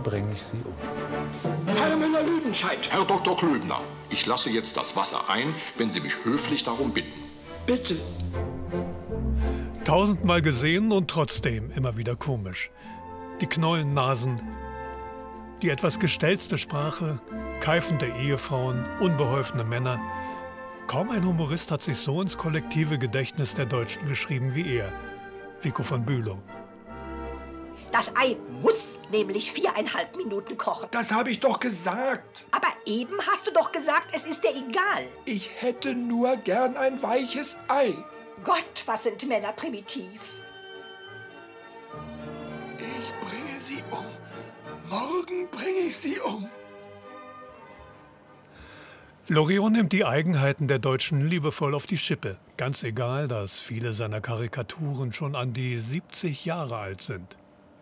bringe ich Sie um. Herr Müller-Lüdenscheid. Herr Dr. Klöbner, ich lasse jetzt das Wasser ein, wenn Sie mich höflich darum bitten. Bitte. Tausendmal gesehen und trotzdem immer wieder komisch. Die Knollennasen, die etwas gestelzte Sprache, keifende Ehefrauen, unbeholfene Männer. Kaum ein Humorist hat sich so ins kollektive Gedächtnis der Deutschen geschrieben wie er, Vico von Bülow. Das Ei muss nämlich 4,5 Minuten kochen. Das habe ich doch gesagt. Aber eben hast du doch gesagt, es ist dir egal. Ich hätte nur gern ein weiches Ei. Gott, was sind Männer primitiv. Ich bringe sie um. Morgen bringe ich sie um. Loriot nimmt die Eigenheiten der Deutschen liebevoll auf die Schippe. Ganz egal, dass viele seiner Karikaturen schon an die 70 Jahre alt sind.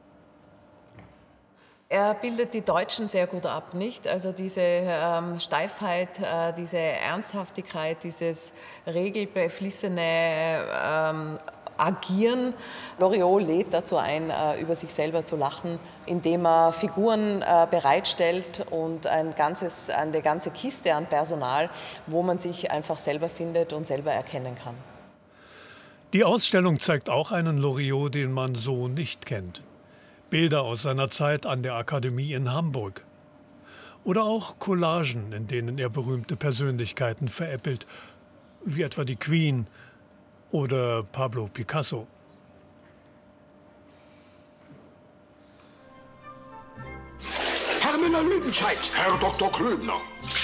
Er bildet die Deutschen sehr gut ab, nicht? Also diese Steifheit, diese Ernsthaftigkeit, dieses regelbeflissene Agieren. Loriot lädt dazu ein, über sich selber zu lachen, indem er Figuren bereitstellt und eine ganze Kiste an Personal, wo man sich einfach selber findet und selber erkennen kann. Die Ausstellung zeigt auch einen Loriot, den man so nicht kennt. Bilder aus seiner Zeit an der Akademie in Hamburg. Oder auch Collagen, in denen er berühmte Persönlichkeiten veräppelt, wie etwa die Queen oder Pablo Picasso. Herr Müller-Lüdenscheid. Herr Dr. Klöbner.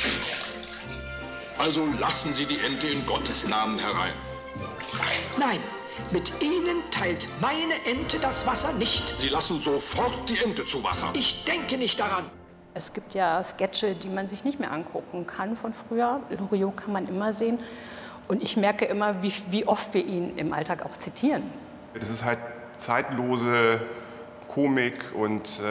Also lassen Sie die Ente in Gottes Namen herein. Nein, mit Ihnen teilt meine Ente das Wasser nicht. Sie lassen sofort die Ente zu Wasser. Ich denke nicht daran. Es gibt ja Sketche, die man sich nicht mehr angucken kann von früher. Loriot kann man immer sehen. Und ich merke immer, wie oft wir ihn im Alltag auch zitieren. Das ist halt zeitlose Komik und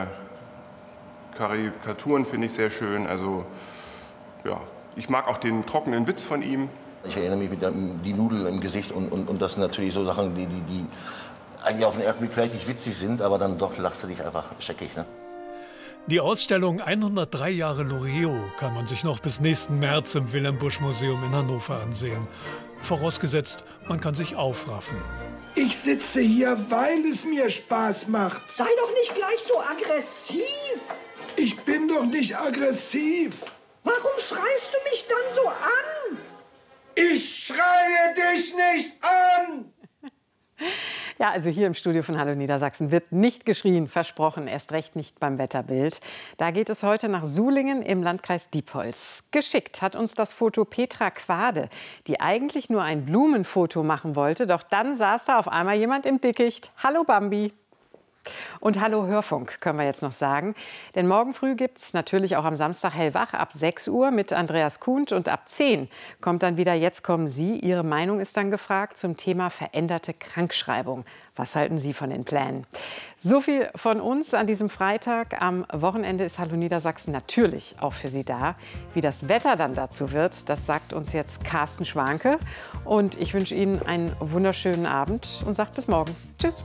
Karikaturen finde ich sehr schön. Also ja, ich mag auch den trockenen Witz von ihm. Ich erinnere mich mit die Nudel im Gesicht und das sind natürlich so Sachen, die eigentlich auf den ersten Blick vielleicht nicht witzig sind, aber dann doch lachst du dich einfach scheckig. Ne? Die Ausstellung 103 Jahre Loriot kann man sich noch bis nächsten März im Wilhelm-Busch-Museum in Hannover ansehen. Vorausgesetzt, man kann sich aufraffen. Ich sitze hier, weil es mir Spaß macht. Sei doch nicht gleich so aggressiv. Ich bin doch nicht aggressiv. Warum schreist du mich dann so an? Ich schreie dich nicht an! Ja, also hier im Studio von Hallo Niedersachsen wird nicht geschrien, versprochen, erst recht nicht beim Wetterbild. Da geht es heute nach Sulingen im Landkreis Diepholz. Geschickt hat uns das Foto Petra Quade, die eigentlich nur ein Blumenfoto machen wollte, doch dann saß da auf einmal jemand im Dickicht. Hallo Bambi! Und hallo Hörfunk, können wir jetzt noch sagen. Denn morgen früh gibt es natürlich auch am Samstag Hellwach ab 6 Uhr mit Andreas Kuhnt. Und ab 10 kommt dann wieder Jetzt kommen Sie. Ihre Meinung ist dann gefragt zum Thema veränderte Krankschreibung. Was halten Sie von den Plänen? So viel von uns an diesem Freitag. Am Wochenende ist Hallo Niedersachsen natürlich auch für Sie da. Wie das Wetter dann dazu wird, das sagt uns jetzt Carsten Schwanke. Und ich wünsche Ihnen einen wunderschönen Abend und sage bis morgen. Tschüss.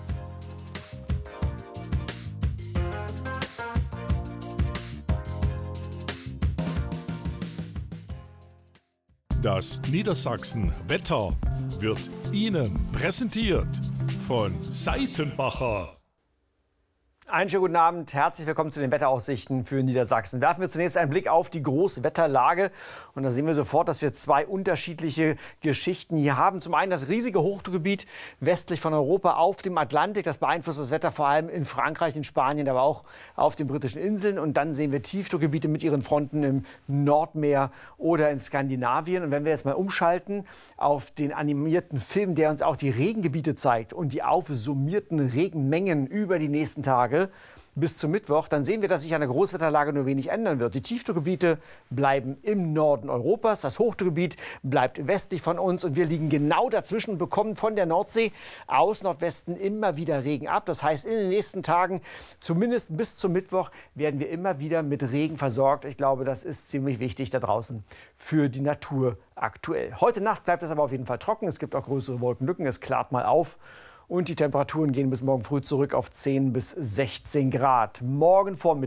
Das Niedersachsen-Wetter wird Ihnen präsentiert von Seitenbacher. Einen schönen guten Abend, herzlich willkommen zu den Wetteraussichten für Niedersachsen. Werfen wir zunächst einen Blick auf die Großwetterlage und da sehen wir sofort, dass wir zwei unterschiedliche Geschichten hier haben. Zum einen das riesige Hochdruckgebiet westlich von Europa auf dem Atlantik, das beeinflusst das Wetter vor allem in Frankreich, in Spanien, aber auch auf den britischen Inseln. Und dann sehen wir Tiefdruckgebiete mit ihren Fronten im Nordmeer oder in Skandinavien. Und wenn wir jetzt mal umschalten auf den animierten Film, der uns auch die Regengebiete zeigt und die aufsummierten Regenmengen über die nächsten Tage, bis zum Mittwoch, dann sehen wir, dass sich an der Großwetterlage nur wenig ändern wird. Die Tiefdruckgebiete bleiben im Norden Europas, das Hochdruckgebiet bleibt westlich von uns und wir liegen genau dazwischen und bekommen von der Nordsee aus Nordwesten immer wieder Regen ab. Das heißt, in den nächsten Tagen, zumindest bis zum Mittwoch, werden wir immer wieder mit Regen versorgt. Ich glaube, das ist ziemlich wichtig da draußen für die Natur aktuell. Heute Nacht bleibt es aber auf jeden Fall trocken. Es gibt auch größere Wolkenlücken, es klart mal auf. Und die Temperaturen gehen bis morgen früh zurück auf 10 bis 16 Grad. Morgen Vormittag